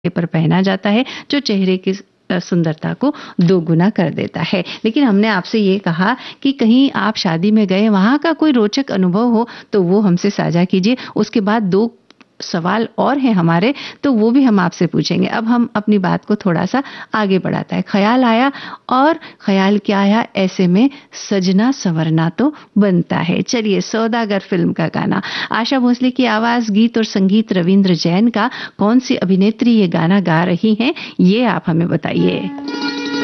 पर पहना जाता है जो चेहरे की सुंदरता को दोगुना कर देता है। लेकिन हमने आपसे ये कहा कि कहीं आप शादी में गए, वहां का कोई रोचक अनुभव हो तो वो हमसे साझा कीजिए। उसके बाद 2 सवाल और हैं हमारे, तो वो भी हम आपसे पूछेंगे। अब हम अपनी बात को थोड़ा सा आगे बढ़ाता है। ख्याल आया, और ख्याल क्या आया, ऐसे में सजना संवरना तो बनता है। चलिए, सौदागर फिल्म का गाना, आशा भोसले की आवाज, गीत और संगीत रविंद्र जैन का। कौन सी अभिनेत्री ये गाना गा रही हैं, ये आप हमें बताइए।